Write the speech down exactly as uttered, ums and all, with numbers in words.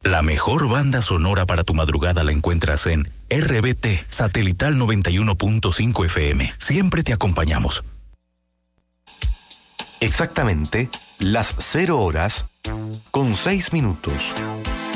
La mejor banda sonora para tu madrugada la encuentras en R B T, Satelital noventa y uno punto cinco F M. Siempre te acompañamos. Exactamente las cero horas con seis minutos.